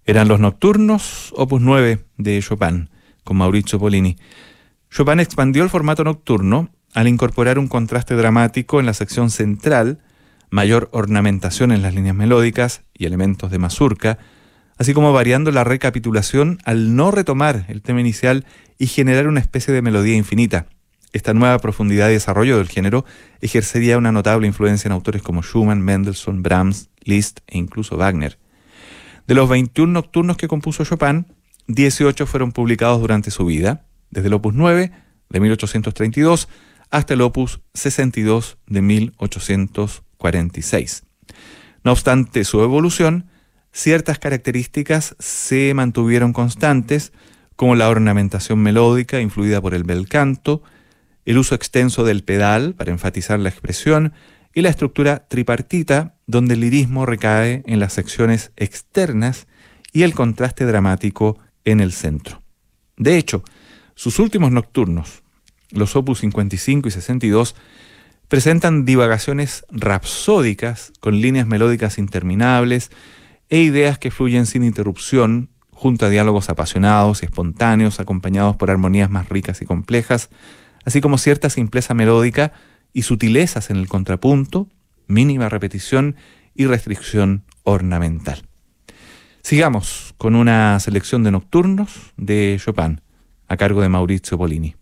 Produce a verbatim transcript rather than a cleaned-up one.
Eran los nocturnos, opus nueve de Chopin, con Maurizio Pollini. Chopin expandió el formato nocturno al incorporar un contraste dramático en la sección central, mayor ornamentación en las líneas melódicas y elementos de mazurca, así como variando la recapitulación al no retomar el tema inicial y generar una especie de melodía infinita. Esta nueva profundidad y desarrollo del género ejercería una notable influencia en autores como Schumann, Mendelssohn, Brahms, Liszt e incluso Wagner. De los veintiún nocturnos que compuso Chopin, dieciocho fueron publicados durante su vida, desde el opus nueve de mil ochocientos treinta y dos hasta el opus sesenta y dos de mil ochocientos cuarenta y seis. No obstante su evolución, ciertas características se mantuvieron constantes, como la ornamentación melódica influida por el bel canto, el uso extenso del pedal para enfatizar la expresión y la estructura tripartita, donde el lirismo recae en las secciones externas y el contraste dramático en el centro. De hecho, sus últimos nocturnos, los opus cincuenta y cinco y sesenta y dos, presentan divagaciones rapsódicas con líneas melódicas interminables e ideas que fluyen sin interrupción, junto a diálogos apasionados y espontáneos acompañados por armonías más ricas y complejas, así como cierta simpleza melódica y sutilezas en el contrapunto, mínima repetición y restricción ornamental. Sigamos con una selección de nocturnos de Chopin, a cargo de Maurizio Pollini.